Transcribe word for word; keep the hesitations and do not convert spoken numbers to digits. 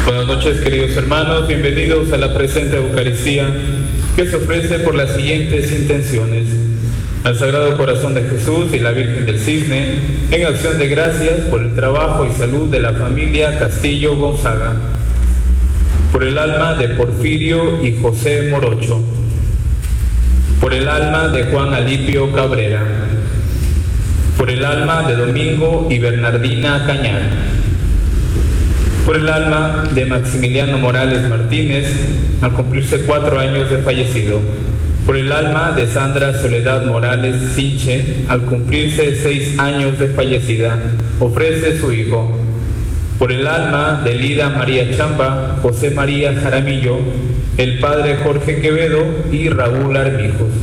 Buenas noches, queridos hermanos, bienvenidos a la presente Eucaristía que se ofrece por las siguientes intenciones: al Sagrado Corazón de Jesús y la Virgen del Cisne, en acción de gracias por el trabajo y salud de la familia Castillo Gonzaga, por el alma de Porfirio y José Morocho, por el alma de Juan Alipio Cabrera, por el alma de Domingo y Bernardina Cañar, por el alma de Maximiliano Morales Martínez, al cumplirse cuatro años de fallecido, por el alma de Sandra Soledad Morales Sinche, al cumplirse seis años de fallecida, ofrece su hijo, por el alma de Lida María Chamba, José María Jaramillo, el padre Jorge Quevedo y Raúl Armijos,